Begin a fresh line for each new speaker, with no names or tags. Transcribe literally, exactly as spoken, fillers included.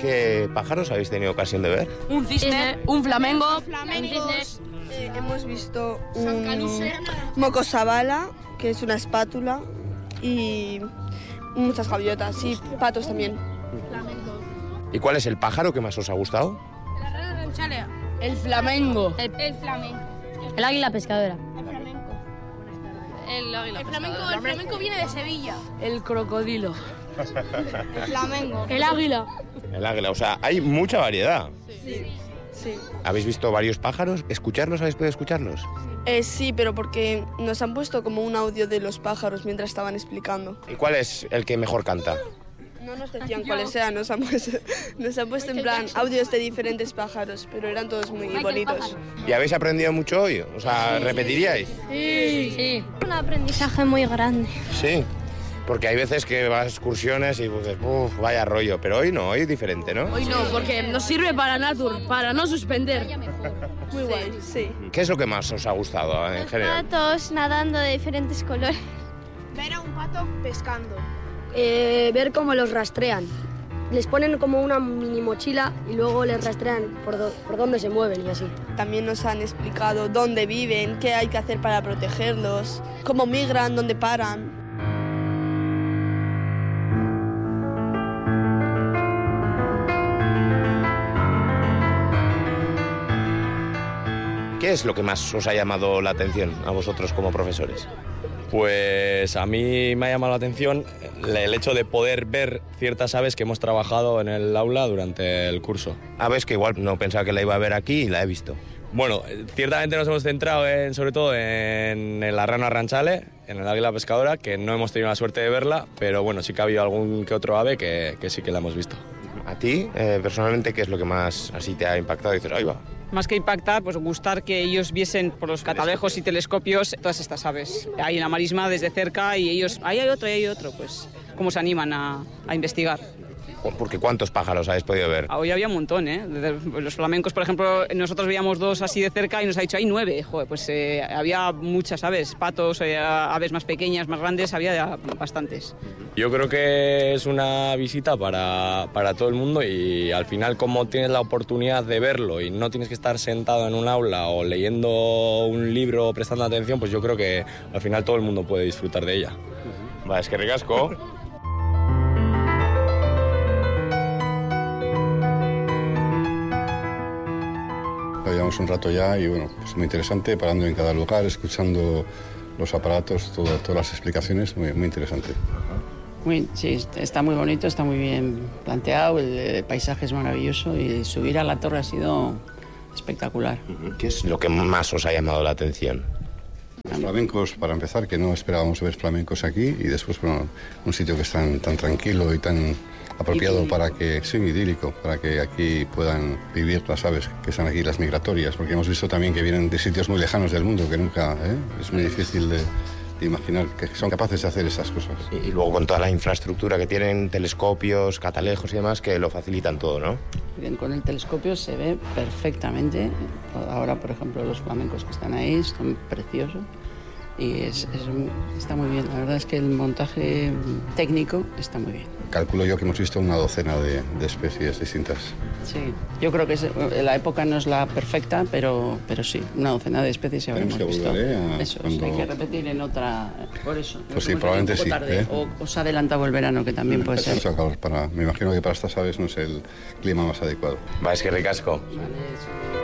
¿Qué pájaros habéis tenido ocasión de ver?
Un cisne, un flamengo,
Flamencos, eh, hemos visto un mocosabala, que es una espátula, y muchas gaviotas y patos también.
¿Y cuál es el pájaro que más os ha gustado?
La rana ranchalea, el flamengo,
El, el flamenco.
El águila pescadora.
El flamenco.
el águila
El flamenco,
pescadora.
el flamenco viene de Sevilla.
El crocodilo.
El flamenco.
El águila.
El águila, o sea, hay mucha variedad.
Sí.
¿Habéis visto varios pájaros? ¿Escucharlos? ¿Habéis podido escucharlos?
Eh, sí, pero porque nos han puesto como un audio de los pájaros mientras estaban explicando.
¿Y cuál es el que mejor canta?
No nos decían cuáles sean, nos han puesto, nos han puesto en plan audios de diferentes pájaros, pero eran todos muy bonitos.
¿Y habéis aprendido mucho hoy? O sea, ¿repetiríais?
Sí. Sí.
Un aprendizaje muy grande.
Sí. Porque hay veces que vas a excursiones y dices, uff, vaya rollo. Pero hoy no, hoy es diferente, ¿no?
Hoy no, porque nos sirve para Natur, para no suspender.
Muy guay, sí.
¿Qué es lo que más os ha gustado en general?
Patos nadando de diferentes colores.
Ver a un pato pescando.
Eh, ver cómo los rastrean. Les ponen como una mini mochila y luego les rastrean por, do- por dónde se mueven y así.
También nos han explicado dónde viven, qué hay que hacer para protegerlos, cómo migran, dónde paran.
¿Qué es lo que más os ha llamado la atención a vosotros como profesores?
Pues a mí me ha llamado la atención el hecho de poder ver ciertas aves que hemos trabajado en el aula durante el curso.
Aves que igual no pensaba que la iba a ver aquí y la he visto.
Bueno, ciertamente nos hemos centrado en, sobre todo en la rana ranchale, en el águila pescadora, que no hemos tenido la suerte de verla, pero bueno, sí que ha habido algún que otro ave que, que sí que la hemos visto.
¿A ti, eh, personalmente, qué es lo que más así te ha impactado? Y dices, ahí va.
Más que impactar, pues gustar que ellos viesen por los catalejos y telescopios todas estas aves. Ahí en la marisma desde cerca y ellos, ahí hay otro, ahí hay otro, pues cómo se animan a, a investigar.
Porque ¿cuántos pájaros habéis podido ver?
Hoy había un montón, ¿eh? Los flamencos, por ejemplo, nosotros veíamos dos así de cerca y nos ha dicho, hay nueve. Joder, pues eh, había muchas aves, patos, eh, aves más pequeñas, más grandes, había bastantes.
Yo creo que es una visita para, para todo el mundo y al final como tienes la oportunidad de verlo y no tienes que estar sentado en un aula o leyendo un libro o prestando atención, pues yo creo que al final todo el mundo puede disfrutar de ella.
Va, es que ricasco.
Llevamos un rato ya y bueno, pues muy interesante, parando en cada lugar, escuchando los aparatos, todo, todas las explicaciones, muy, muy interesante.
Muy, sí, está muy bonito, está muy bien planteado, el, el paisaje es maravilloso y subir a la torre ha sido espectacular.
¿Qué es lo que más os ha llamado la atención?
Los flamencos, para empezar, que no esperábamos ver flamencos aquí y después, bueno, un sitio que es tan, tan tranquilo y tan apropiado idílico. Para que, sí, idílico, para que aquí puedan vivir las aves que están aquí, las migratorias, porque hemos visto también que vienen de sitios muy lejanos del mundo, que nunca, ¿eh? Es muy difícil de, de imaginar que son capaces de hacer esas cosas.
Y, y luego con toda la infraestructura que tienen, telescopios, catalejos y demás, que lo facilitan todo, ¿no?
Bien, con el telescopio se ve perfectamente. Ahora, por ejemplo, los flamencos que están ahí están preciosos. Y es, es, está muy bien, la verdad es que el montaje técnico está muy bien.
Calculo yo que hemos visto una docena de, de especies distintas.
Sí, yo creo que es, la época no es la perfecta, pero, pero sí, una docena de especies ya habremos visto.
A
eso,
cuando...
hay que repetir en otra, por eso.
Pues sí, probablemente sí. ¿eh?
O os ha adelantado el verano, que también puede ser.
Para, me imagino que para estas aves no es el clima más adecuado.
Va, es que ricasco.
Vale,